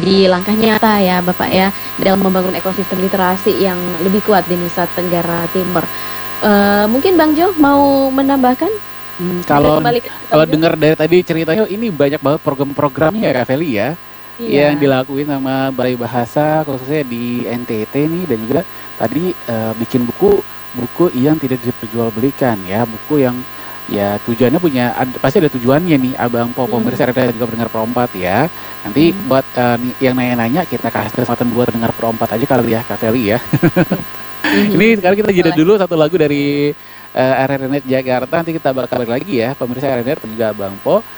menjadi langkah nyata ya Bapak ya, dalam membangun ekosistem literasi yang lebih kuat di Nusa Tenggara Timur. Mungkin Bang Jo mau menambahkan? Kita Kalau kembali ke Bang kalau Jo. dengar dari tadi ceritanya ini banyak banget program-programnya ya Kak Feli ya, yang Iya, dilakuin sama Balai Bahasa khususnya di NTT nih, dan juga tadi bikin buku buku yang tidak diperjualbelikan ya, buku yang ya tujuannya pasti ada tujuannya nih Abang Po mhm, pemirsa dan juga pendengar Pro 4 ya. Nanti mhm, buat yang nanya-nanya kita kasih kesempatan buat pendengar Pro 4 aja kali ya Kak Feli ya. Ini mhm, sekarang kita jeda boleh. dulu satu lagu dari RRNet Jakarta, nanti kita bakal balik lagi ya pemirsa RRNet dan juga Abang Po.